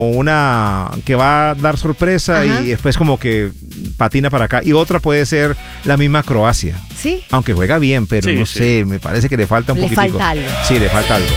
una que va a dar sorpresa y después como que patina para acá. Y otra puede ser la misma Croacia. Sí. Aunque juega bien, pero Sí, no sí. sé, me parece que le falta un poquitico. Le falta algo. Sí, le falta algo.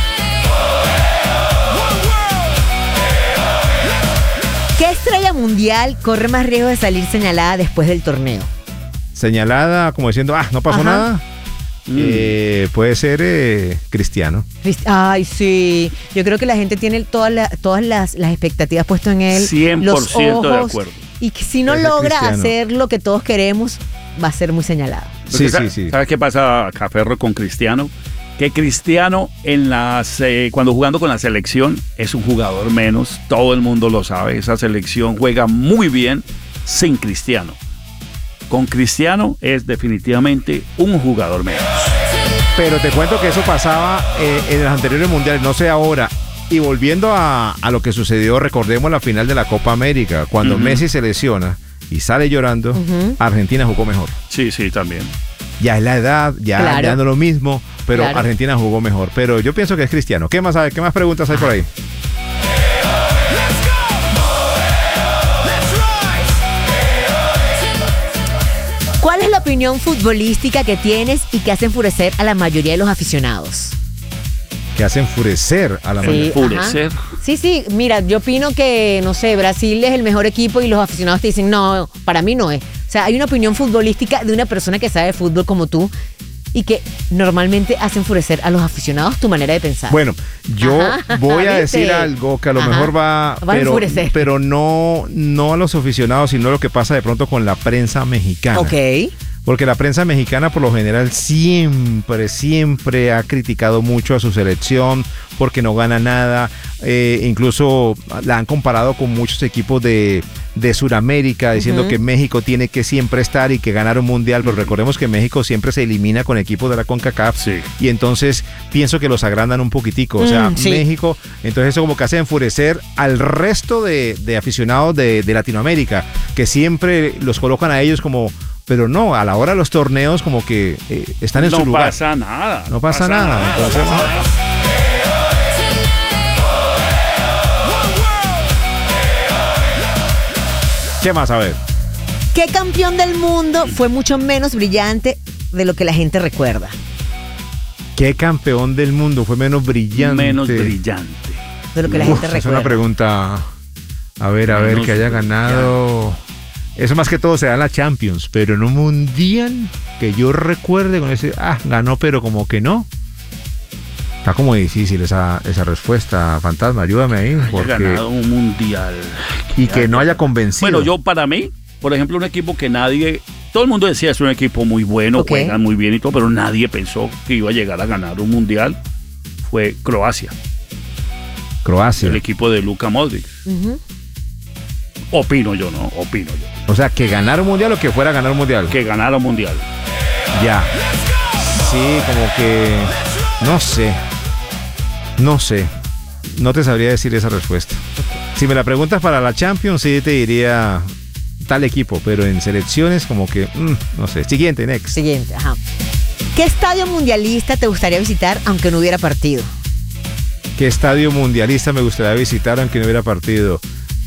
¿Qué estrella mundial corre más riesgo de salir señalada después del torneo? Señalada como diciendo, no pasó nada. Puede ser Cristiano. Ay, sí. Yo creo que la gente tiene todas las expectativas puestas en él. 100% los ojos, de acuerdo. Y que si no Ese logra Cristiano. hacer lo que todos queremos, va a ser muy señalado. Sí, Porque sí. ¿Sabes qué pasa, Caferro, con Cristiano? Que Cristiano cuando jugando con la selección es un jugador menos, todo el mundo lo sabe, esa selección juega muy bien sin Cristiano. Con Cristiano es definitivamente un jugador menos. Pero te cuento que eso pasaba en los anteriores mundiales, no sé ahora. Y volviendo a lo que sucedió, recordemos la final de la Copa América, cuando Messi se lesiona y sale llorando, Argentina jugó mejor. Sí, también. Ya es la edad, ya no es lo mismo, pero Claro. Argentina jugó mejor. Pero yo pienso que es Cristiano. ¿Qué más preguntas hay por ahí? ¿Cuál es la opinión futbolística que tienes y que hace enfurecer a la mayoría de los aficionados? Que hace enfurecer a la mayoría. Enfurecer. ajá. Sí, mira, yo opino que, no sé, Brasil es el mejor equipo y los aficionados te dicen, no, para mí no es. O sea, hay una opinión futbolística de una persona que sabe de fútbol como tú y que normalmente hace enfurecer a los aficionados tu manera de pensar. Bueno, yo Ajá, voy a ¿viste? decir algo que a lo Ajá. mejor va Va a enfurecer. pero no a los aficionados, sino lo que pasa de pronto con la prensa mexicana. Ok. Porque la prensa mexicana por lo general siempre ha criticado mucho a su selección porque no gana nada. Incluso la han comparado con muchos equipos de Sudamérica, diciendo que México tiene que siempre estar y que ganar un mundial. Pero recordemos que México siempre se elimina con equipos de la CONCACAF. Sí. Y entonces pienso que los agrandan un poquitico. O sea, sí. México, entonces eso como que hace enfurecer al resto de aficionados de Latinoamérica, que siempre los colocan a ellos como... Pero no, a la hora de los torneos como que están en su lugar. No pasa nada. No pasa nada. Entonces, ¿qué más? A ver. ¿Qué campeón del mundo fue mucho menos brillante de lo que la gente recuerda? ¿Qué campeón del mundo fue menos brillante? Menos brillante. De lo que la gente Es recuerda. una pregunta. A ver, Menos que haya ganado. Eso más que todo se da en la Champions, pero en un mundial que yo recuerde con ese, ganó, pero como que no. Está como difícil esa respuesta, Fantasma, ayúdame ahí. Haya ganado un mundial. Y que no haya convencido. Bueno, para mí, por ejemplo, un equipo que todo el mundo decía es un equipo muy bueno, Ok. juegan muy bien y todo, pero nadie pensó que iba a llegar a ganar un mundial, fue Croacia, Croacia. el equipo de Luka Modric. Ujú. Opino yo. O sea, que ganara un mundial o que fuera a ganar un mundial. Que ganara un mundial. Ya. Sí, como que... No sé. No te sabría decir esa respuesta. Si me la preguntas para la Champions, sí te diría tal equipo, pero en selecciones como que... no sé. Siguiente, next. Siguiente, ajá. ¿Qué estadio mundialista te gustaría visitar aunque no hubiera partido? ¿Qué estadio mundialista me gustaría visitar aunque no hubiera partido?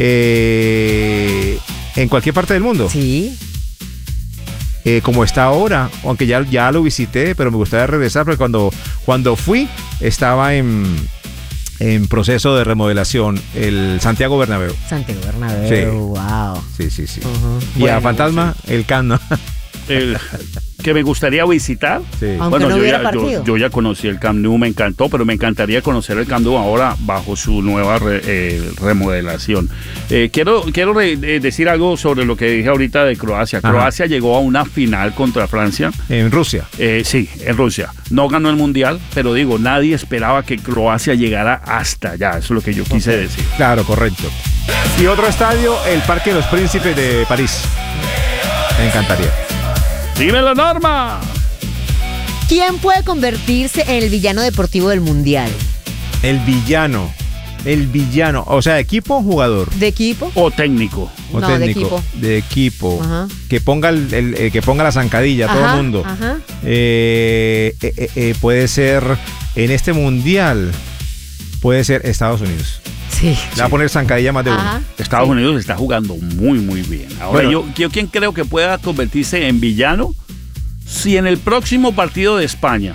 En cualquier parte del mundo. Sí. Como está ahora, aunque ya lo visité, pero me gustaría regresar porque cuando fui estaba en proceso de remodelación el Santiago Bernabéu. Santiago Bernabéu, Sí. wow. Sí. Ujú. Y Bueno, a Fantasma, el Camp Nou. Que me gustaría visitar. Sí. Aunque no hubiera partido. Yo ya conocí el Camp Nou, me encantó, pero me encantaría conocer el Camp Nou ahora bajo su nueva remodelación. Quiero decir algo sobre lo que dije ahorita de Croacia. Ajá. Croacia llegó a una final contra Francia. En Rusia. Sí, en Rusia. No ganó el Mundial, pero digo, nadie esperaba que Croacia llegara hasta allá. Eso es lo que yo quise decir. Claro, correcto. Y otro estadio, el Parque de los Príncipes de París. Me encantaría. ¡Dímelo, Norma! ¿Quién puede convertirse en el villano deportivo del mundial? El villano. O sea, ¿equipo o jugador? ¿De equipo? O técnico. O No, de técnico. equipo. De equipo. Ajá. Que ponga que ponga la zancadilla a todo el mundo. Ajá. Puede ser en este mundial. puede ser Estados Unidos. Sí. Le va a poner zancadilla más de uno. Ajá. Estados Unidos está jugando muy, muy bien. Ahora, Bueno. yo quién creo que pueda convertirse en villano si en el próximo partido de España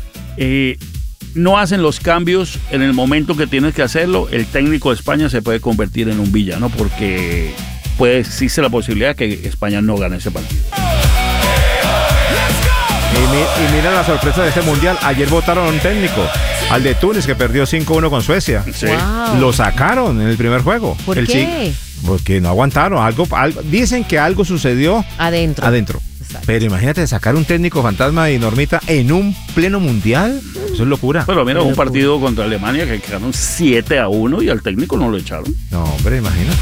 no hacen los cambios en el momento que tienes que hacerlo, el técnico de España se puede convertir en un villano porque existe la posibilidad de que España no gane ese partido. Y mira la sorpresa de este mundial. Ayer votaron a un técnico, al de Túnez, que perdió 5-1 con Suecia. Sí. Wow. Lo sacaron en el primer juego. ¿Por El qué? Porque no aguantaron. Algo, dicen que algo sucedió Adentro. Exacto. Pero imagínate sacar un técnico fantasma y Normita en un pleno mundial. Eso es locura. Pero mira, un partido contra Alemania que quedaron 7-1 y al técnico no lo echaron. No, hombre, imagínate.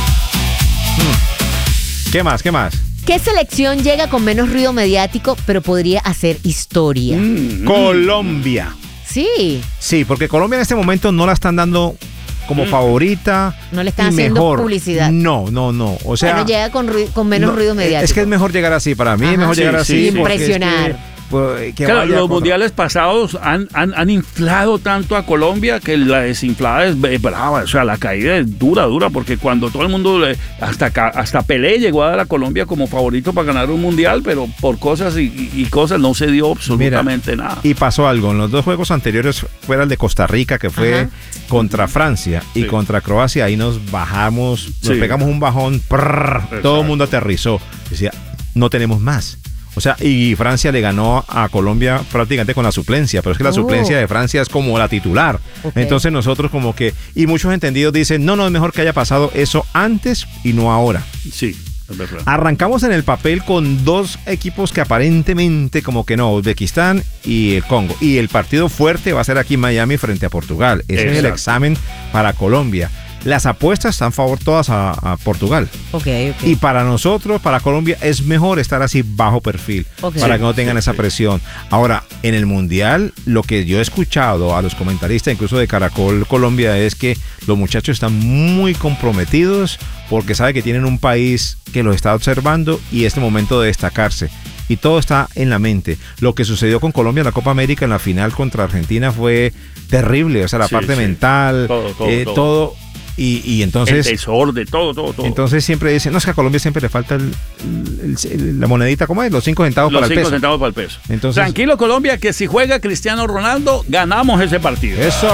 ¿Qué más? ¿Qué selección llega con menos ruido mediático, pero podría hacer historia? Colombia. Sí. Sí, porque Colombia en este momento no la están dando como favorita. No le están y haciendo mejor. publicidad. No. O sea, Bueno, llega con menos no, ruido mediático. Es que es mejor llegar así. Para mí es Ajá. mejor Sí, llegar sí, así. sí. porque es que, Impresionar. que Claro, vaya los cosa. mundiales pasados han inflado tanto a Colombia que la desinflada es brava. O sea, la caída es dura, porque cuando todo el mundo, hasta Pelé llegó a dar a Colombia como favorito para ganar un mundial, pero por cosas y cosas no se dio absolutamente nada. Y pasó algo. En los dos juegos anteriores fuera el de Costa Rica, que fue Ajá. contra Francia y Sí. contra Croacia. Ahí nos bajamos, nos Sí. pegamos un bajón. Todo el mundo aterrizó. Decía, no tenemos más. O sea, y Francia le ganó a Colombia prácticamente con la suplencia, pero es que la suplencia de Francia es como la titular. Ok. Entonces nosotros como que, y muchos entendidos dicen, no, es mejor que haya pasado eso antes y no ahora. Sí, es verdad. Arrancamos en el papel con dos equipos que aparentemente como que no, Uzbekistán y el Congo. Y el partido fuerte va a ser aquí en Miami frente a Portugal. Ese es el Exacto. examen para Colombia. Las apuestas están a favor todas a Portugal. Ok. Y para nosotros, para Colombia, es mejor estar así bajo perfil, Ok. para que no tengan Sí, esa sí. presión. Ahora, en el Mundial, lo que yo he escuchado a los comentaristas, incluso de Caracol Colombia, es que los muchachos están muy comprometidos porque saben que tienen un país que los está observando y es el momento de destacarse. Y todo está en la mente. Lo que sucedió con Colombia en la Copa América en la final contra Argentina fue terrible. O sea, la Sí, parte sí. mental, Todo. todo. Y entonces... El desorden, todo. Entonces siempre dicen, no, es que a Colombia siempre le falta la monedita, ¿cómo es? Los 5 centavos los para el 5 peso. centavos para el peso. Entonces- Tranquilo, Colombia, que si juega Cristiano Ronaldo, ganamos ese partido. Eso.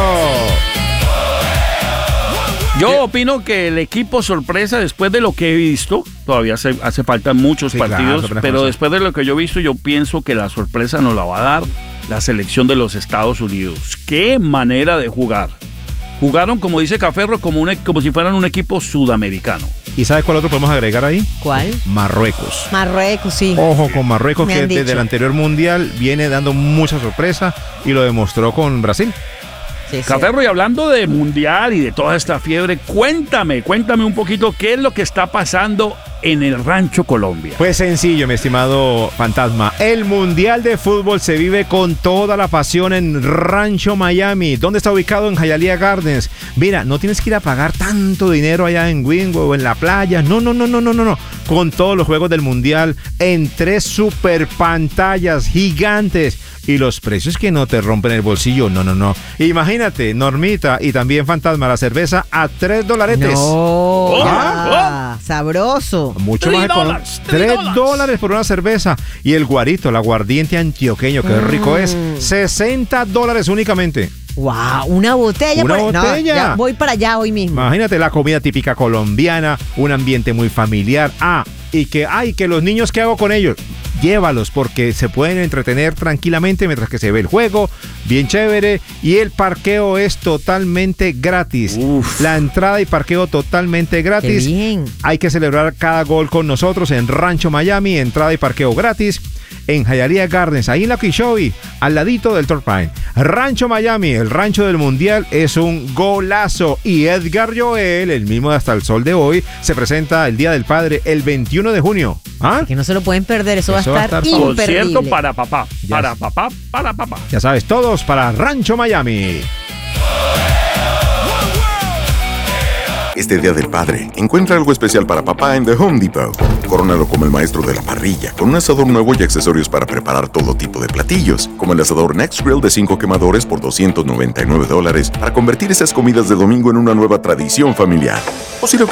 Yo opino que el equipo sorpresa, después de lo que he visto, todavía hace falta muchos Sí, claro, partidos, apenas pero conocer. después de lo que yo he visto, yo pienso que la sorpresa nos la va a dar la selección de los Estados Unidos. ¡Qué manera de jugar! Jugaron, como dice Caferro, como si fueran un equipo sudamericano. ¿Y sabes cuál otro podemos agregar ahí? ¿Cuál? Marruecos. Marruecos, sí. Ojo con Marruecos, Me que han desde dicho. el anterior mundial viene dando mucha sorpresa y lo demostró con Brasil. Sí, sí. Caferro, y hablando de mundial y de toda esta fiebre, cuéntame un poquito qué es lo que está pasando en el Rancho Colombia. Pues sencillo, mi estimado Fantasma. El Mundial de Fútbol se vive con toda la pasión en Rancho Miami. ¿Dónde está ubicado? En Hialeah Gardens. Mira, no tienes que ir a pagar tanto dinero allá en Wynwood o en la playa. No. Con todos los juegos del Mundial en 3 super pantallas gigantes. Y los precios que no te rompen el bolsillo. No. Imagínate, Normita y también Fantasma, la cerveza a $3. No. Ah, Sabroso. Mucho $3, más económico. $3. $3 por una cerveza. Y el guarito, el aguardiente antioqueño, que rico es. $60 únicamente. Wow, una botella. Una No, botella. ya voy para allá hoy mismo. Imagínate la comida típica colombiana, un ambiente muy familiar. Y que los niños, ¿qué hago con ellos? Llévalos porque se pueden entretener tranquilamente mientras que se ve el juego, bien chévere, y el parqueo es totalmente gratis. Uf. La entrada y parqueo totalmente Qué gratis. bien. Hay que celebrar cada gol con nosotros en Rancho Miami, entrada y parqueo gratis en Hialeah Gardens, ahí en la Okeechobee, al ladito del Torpine. Rancho Miami, el rancho del Mundial, es un golazo. Y Edgar Joel, el mismo de Hasta el Sol de hoy, se presenta el Día del Padre el 21 de junio. Que no se lo pueden perder, eso, Eso va va a estar a estar imperdible. Concierto para papá. Ya Para sé. papá, para papá. Ya sabes, todos para Rancho Miami. Este Día del Padre, encuentra algo especial para papá en The Home Depot. Corónalo como el maestro de la parrilla, con un asador nuevo y accesorios para preparar todo tipo de platillos, como el asador Next Grill de 5 quemadores por $299, para convertir esas comidas de domingo en una nueva tradición familiar. O si lo